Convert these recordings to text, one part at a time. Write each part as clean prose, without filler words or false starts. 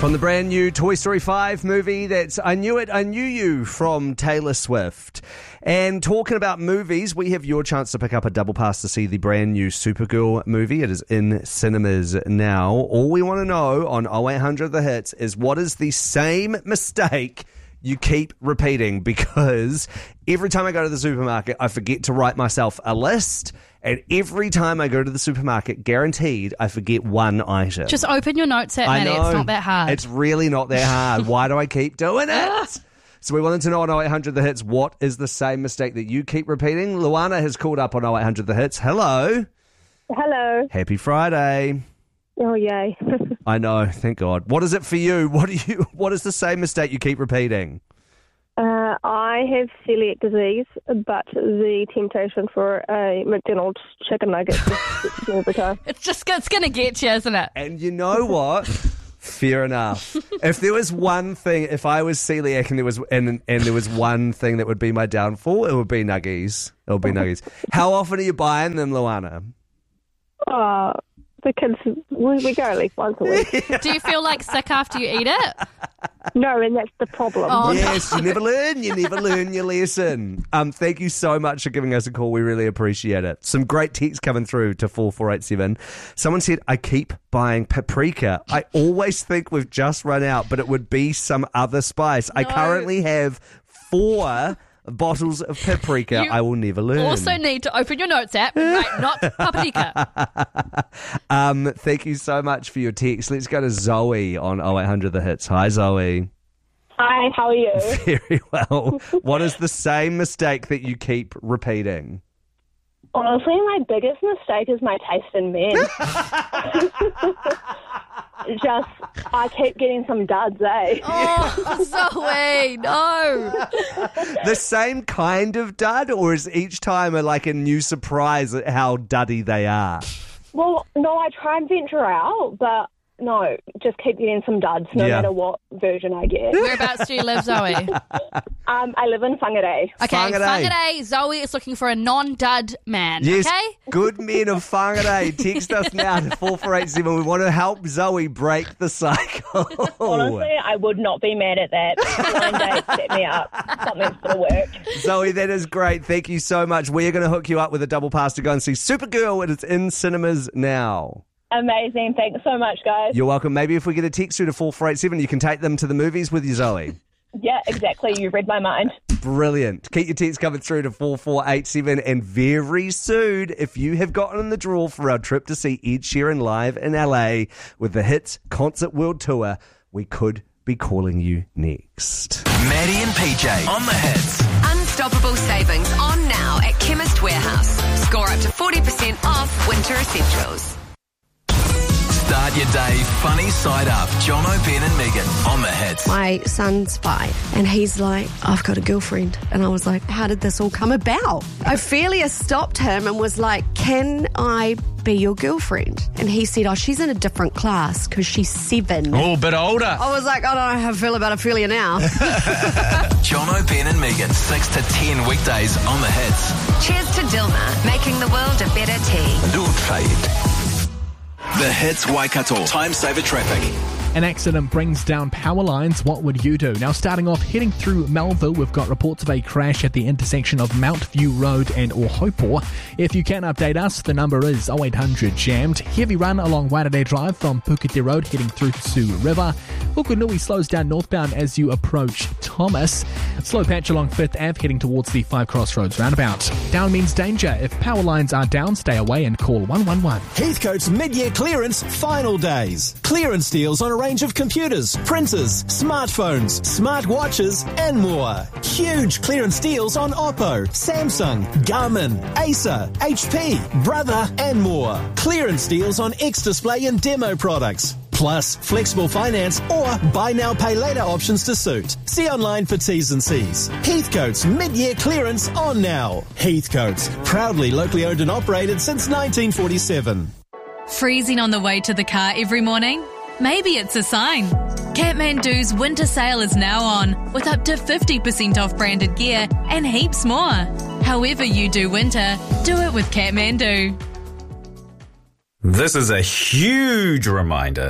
From the brand new Toy Story 5 movie, that's I Knew It, I Knew You from Taylor Swift. And talking about movies, we have your chance to pick up a double pass to see the brand new Supergirl movie. It is in cinemas now. All we want to know on 0800 The Hits is what is the same mistake you keep repeating, because every time I go to the supermarket, I forget to write myself a list. And every time I go to the supermarket, guaranteed, I forget one item. Just open your notes app, Maddie. It's not that hard. It's really not that hard. Why do I keep doing it? So we wanted to know on 0800 The Hits, what is the same mistake that you keep repeating? Luana has called up on 0800 The Hits. Hello. Hello. Happy Friday. Oh, yay. I know, thank God. What is it for you? What is the same mistake you keep repeating? I have celiac disease, but the temptation for a McDonald's chicken nugget just gets me every time. It's going to get you, isn't it? And you know what? Fair enough. If there was one thing, if I was celiac and there was one thing that would be my downfall, it would be nuggies. It would be nuggies. How often are you buying them, Luana? The kids, we go at least once a week. Do you feel like sick after you eat it? No, and that's the problem. Oh, yes, no. You never learn your lesson. Thank you so much for giving us a call. We really appreciate it. Some great texts coming through to 4487. Someone said, I keep buying paprika. I always think we've just run out, but it would be some other spice. No. I currently have 4 bottles of paprika. I will never learn. Also need to open your notes app and write not paprika. Thank you so much for your text. Let's go to Zoe on 0800 The Hits. Hi, Zoe. Hi, how are you? Very well. What is the same mistake that you keep repeating? Honestly, my biggest mistake is my taste in men. I keep getting some duds, eh? Oh, Zoe, no. The same kind of dud, or is each time a new surprise at how duddy they are? Well, no, I try and venture out, but no, just keep getting some duds no matter what version I get. Whereabouts do you live, Zoe? I live in Whangarei. Okay, Whangarei. Zoe is looking for a non-dud man, yes, okay? Good men of Whangarei. Text us now to 4487. We want to help Zoe break the cycle. Honestly, I would not be mad at that. Blind date set me up. Something's going to work. Zoe, that is great. Thank you so much. We're going to hook you up with a double pass to go and see Supergirl. It's in cinemas now. Amazing. Thanks so much, guys. You're welcome. Maybe if we get a text through to 4487, you can take them to the movies with you, Zoe. Yeah, exactly. You read my mind. Brilliant. Keep your texts coming through to 4487. And very soon, if you have gotten in the draw for our trip to see Ed Sheeran live in LA with the Hits Concert World Tour, we could be calling you next. Maddie and PJ on the Hits. Unstoppable savings on now at Chemist Warehouse. Score up to 40% off winter essentials. Start your day funny side up. Jono, Ben and Megan on the Hits. My son's 5 and he's like, I've got a girlfriend. And I was like, how did this all come about? Ophelia stopped him and was like, can I be your girlfriend? And he said, oh, she's in a different class because she's 7. Oh, a bit older. I was like, I don't know how I feel about Ophelia now. Jono, Ben and Megan, 6 to 10 weekdays on the Hits. Cheers to Dilmah, making the world a better tea. Do trade. The Hits Waikato. Time saver traffic. An accident brings down power lines. What would you do? Now, starting off, heading through Melville, we've got reports of a crash at the intersection of Mount View Road and Ohopo. If you can update us, the number is 0800 Jammed. Heavy run along Wairakei Drive from Pukete Road, heading through to Sioux River. Hukanui slows down northbound as you approach Thomas. Slow patch along 5th Ave, heading towards the 5 Crossroads roundabout. Down means danger. If power lines are down, stay away and call 111. Heathcote's mid-year clearance final days. Clearance deals on a range of computers, printers, smartphones, smartwatches, and more. Huge clearance deals on Oppo, Samsung, Garmin, Acer, HP, Brother, and more. Clearance deals on X-Display and demo products. Plus, flexible finance or buy now, pay later options to suit. See online for T's and C's. Heathcote's mid-year clearance on now. Heathcote's, proudly locally owned and operated since 1947. Freezing on the way to the car every morning? Maybe it's a sign. Kathmandu's winter sale is now on, with up to 50% off branded gear and heaps more. However you do winter, do it with Kathmandu. This is a huge reminder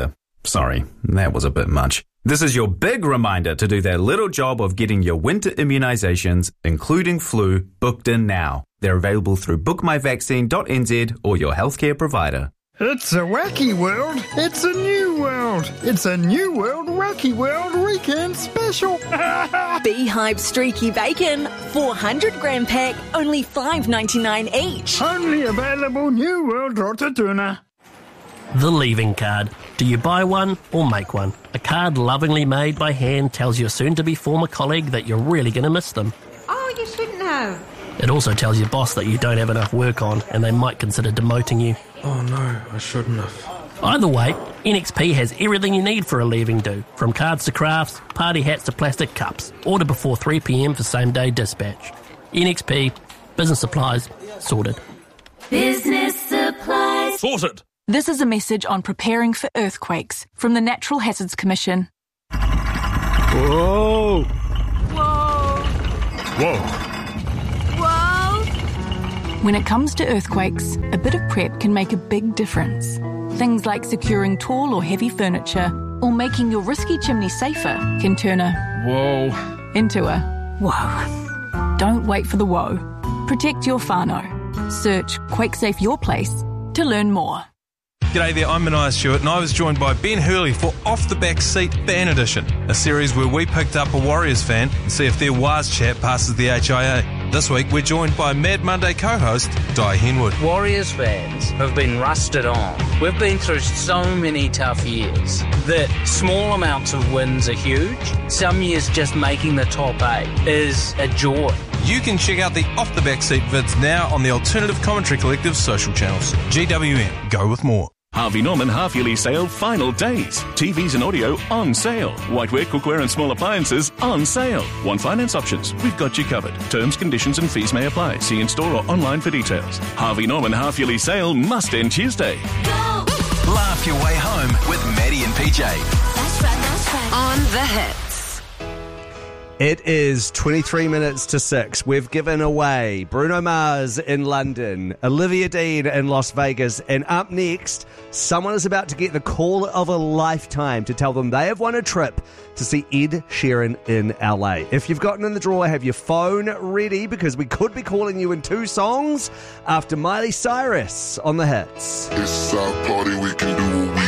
Sorry, that was a bit much. This is your big reminder to do that little job of getting your winter immunisations, including flu, booked in now. They're available through bookmyvaccine.nz or your healthcare provider. It's a wacky world. It's a new world. It's a new world wacky world weekend special. Beehive Streaky Bacon, 400 gram pack, only $5.99 each. Only available New World Rotatuna. The leaving card. Do you buy one or make one? A card lovingly made by hand tells your soon-to-be former colleague that you're really going to miss them. Oh, you shouldn't have. It also tells your boss that you don't have enough work on and they might consider demoting you. Oh no, I shouldn't have. Either way, NXP has everything you need for a leaving do. From cards to crafts, party hats to plastic cups. Order before 3 p.m. for same-day dispatch. NXP, business supplies, sorted. Business supplies. Sorted. This is a message on preparing for earthquakes from the Natural Hazards Commission. Whoa! Whoa! Whoa! When it comes to earthquakes, a bit of prep can make a big difference. Things like securing tall or heavy furniture or making your risky chimney safer can turn a whoa into a whoa. Don't wait for the whoa. Protect your whānau. Search QuakeSafe Your Place to learn more. G'day there, I'm Mania Stewart and I was joined by Ben Hurley for Off the Back Seat Ban Edition, a series where we picked up a Warriors fan and see if their Waz chat passes the HIA. This week we're joined by Mad Monday co-host Di Henwood. Warriors fans have been rusted on. We've been through so many tough years that small amounts of wins are huge. Some years just making the top 8 is a joy. You can check out the Off the Back Seat vids now on the Alternative Commentary Collective's social channels. GWN, go with more. Harvey Norman half-yearly sale final days. TVs and audio on sale. Whiteware, cookware and small appliances on sale. Want finance options? We've got you covered. Terms, conditions and fees may apply. See in-store or online for details. Harvey Norman half-yearly sale must end Tuesday. Go! Laugh your way home with Maddie and PJ. That's right. On the hits. It is 23 minutes to 6. We've given away Bruno Mars in London, Olivia Dean in Las Vegas, and up next, someone is about to get the call of a lifetime to tell them they have won a trip to see Ed Sheeran in LA. If you've gotten in the drawer, have your phone ready because we could be calling you in 2 songs after Miley Cyrus on the hits. It's our party, we can do what we